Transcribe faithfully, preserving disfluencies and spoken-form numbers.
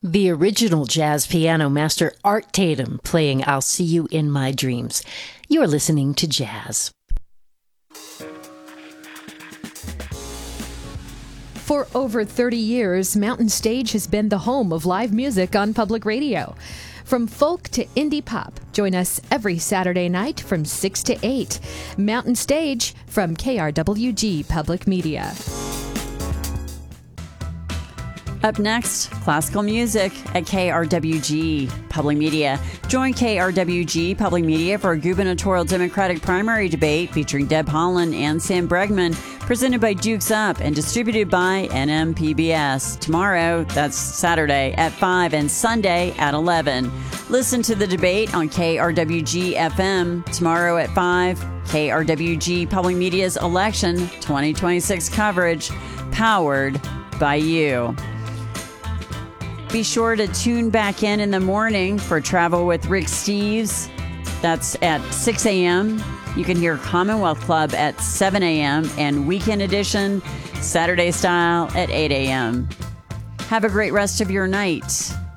The original jazz piano master Art Tatum playing I'll See You in My Dreams. You're listening to Jazz. For over thirty years, Mountain Stage has been the home of live music on public radio. From folk to indie pop, join us every Saturday night from six to eight. Mountain Stage from K R W G Public Media. Up next, classical music at K R W G Public Media. Join K R W G Public Media for a gubernatorial Democratic primary debate featuring Deb Haaland and Sam Bregman, presented by Dukes Up and distributed by N M P B S. Tomorrow, that's Saturday, at five and Sunday at eleven. Listen to the debate on K R W G F M tomorrow at five. K R W G Public Media's election twenty twenty-six coverage, powered by you. Be sure to tune back in in the morning for Travel with Rick Steves. That's at six a.m. You can hear Commonwealth Club at seven a.m. and Weekend Edition, Saturday Style, at eight a.m. Have a great rest of your night.